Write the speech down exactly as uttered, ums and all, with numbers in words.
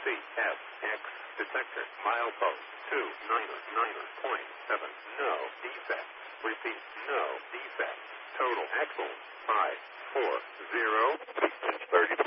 F X detector milepost two nine nine point seven. No defects. Repeat, no defects. Total axle five four zero. thirty.